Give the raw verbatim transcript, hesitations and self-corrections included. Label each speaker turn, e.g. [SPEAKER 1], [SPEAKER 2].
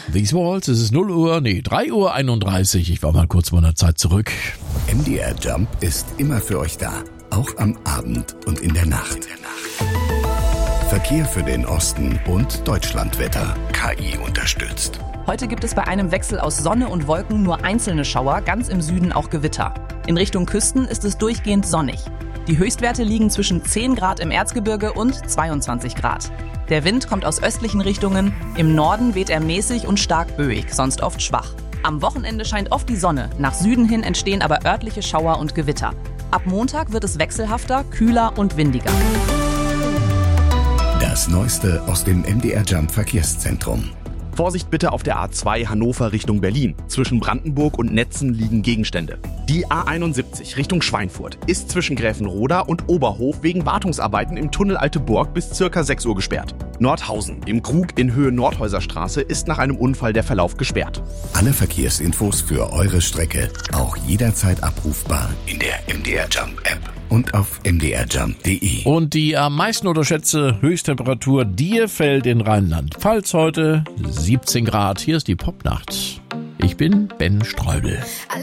[SPEAKER 1] These Walls, es ist null Uhr, nee, drei Uhr einunddreißig. Ich war mal kurz mal in der Zeit zurück.
[SPEAKER 2] M D R Jump ist immer für euch da. Auch am Abend und in der Nacht. Verkehr für den Osten und Deutschlandwetter. K I unterstützt.
[SPEAKER 3] Heute gibt es bei einem Wechsel aus Sonne und Wolken nur einzelne Schauer, ganz im Süden auch Gewitter. In Richtung Küsten ist es durchgehend sonnig. Die Höchstwerte liegen zwischen zehn Grad im Erzgebirge und zweiundzwanzig Grad. Der Wind kommt aus östlichen Richtungen, im Norden weht er mäßig und stark böig, sonst oft schwach. Am Wochenende scheint oft die Sonne, nach Süden hin entstehen aber örtliche Schauer und Gewitter. Ab Montag wird es wechselhafter, kühler und windiger.
[SPEAKER 2] Das Neueste aus dem M D R Jump Verkehrszentrum.
[SPEAKER 4] Vorsicht bitte auf der A zwei Hannover Richtung Berlin. Zwischen Brandenburg und Netzen liegen Gegenstände. Die A einundsiebzig Richtung Schweinfurt ist zwischen Gräfenroda und Oberhof wegen Wartungsarbeiten im Tunnel Alte Burg bis circa sechs Uhr gesperrt. Nordhausen im Krug in Höhe Nordhäuserstraße ist nach einem Unfall der Verlauf gesperrt.
[SPEAKER 2] Alle Verkehrsinfos für eure Strecke auch jederzeit abrufbar in der M D R Jump App und auf m d r jump punkt d e.
[SPEAKER 1] Und die am meisten unterschätzte Höchsttemperatur dir fällt in Rheinland-Pfalz heute siebzehn Grad. Hier ist die Popnacht. Ich bin Ben Streubel.